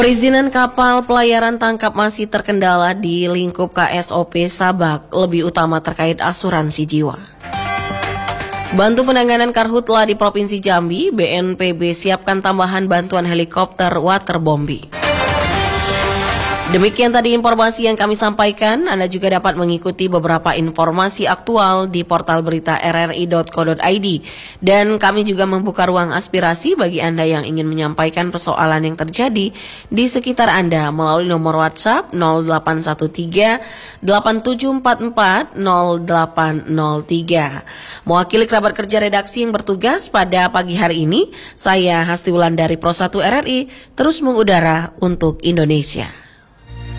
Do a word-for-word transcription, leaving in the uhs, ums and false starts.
Perizinan kapal pelayaran tangkap masih terkendala di lingkup K S O P Sabak, lebih utama terkait asuransi jiwa. Bantu penanganan karhutla di Provinsi Jambi, B N P B siapkan tambahan bantuan helikopter waterbombing. Demikian tadi informasi yang kami sampaikan. Anda juga dapat mengikuti beberapa informasi aktual di portal berita r r i dot co dot i d. Dan kami juga membuka ruang aspirasi bagi Anda yang ingin menyampaikan persoalan yang terjadi di sekitar Anda melalui nomor WhatsApp nol delapan satu tiga delapan tujuh empat empat nol delapan nol tiga. Mewakili kerabat kerja redaksi yang bertugas pada pagi hari ini, saya Hasti Wulandari Pro satu R R I terus mengudara untuk Indonesia.